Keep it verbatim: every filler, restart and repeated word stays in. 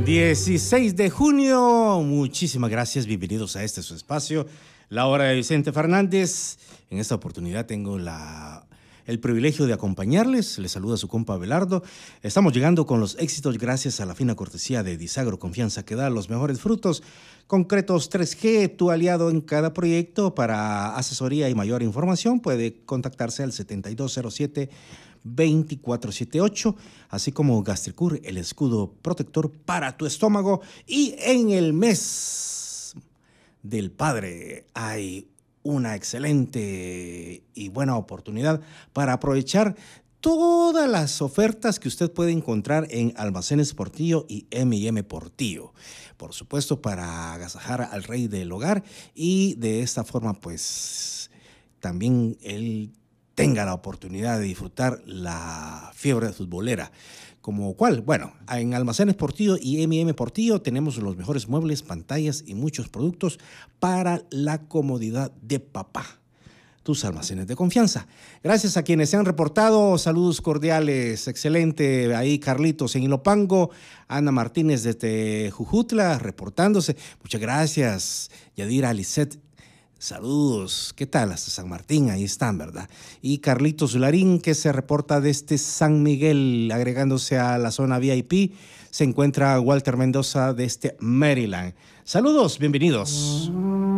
dieciséis de junio, muchísimas gracias, bienvenidos a este su espacio, La Hora de Vicente Fernández. En esta oportunidad tengo la, el privilegio de acompañarles, les saluda su compa Abelardo. Estamos llegando con los éxitos gracias a la fina cortesía de Disagro, confianza que da los mejores frutos. Concretos tres G, tu aliado en cada proyecto. Para asesoría y mayor información puede contactarse al setenta y dos cero siete, veinticuatro setenta y ocho, así como Gastricur, el escudo protector para tu estómago. Y en el mes del padre hay una excelente y buena oportunidad para aprovechar todas las ofertas que usted puede encontrar en Almacenes Portillo y eme y eme Portillo. Por supuesto, para agasajar al rey del hogar y de esta forma, pues, también él tenga la oportunidad de disfrutar la fiebre futbolera. ¿Como cuál? Bueno, en Almacenes Portillo y eme y eme Portillo tenemos los mejores muebles, pantallas y muchos productos para la comodidad de papá. Tus almacenes de confianza. Gracias a quienes se han reportado. Saludos cordiales. Excelente. Ahí Carlitos en Ilopango. Ana Martínez desde Jujutla reportándose. Muchas gracias. Yadira Lisset. Saludos. ¿Qué tal? Hasta San Martín. Ahí están, ¿verdad? Y Carlitos Larín, que se reporta desde San Miguel, agregándose a la zona V I P. Se encuentra Walter Mendoza desde Maryland. Saludos. Bienvenidos.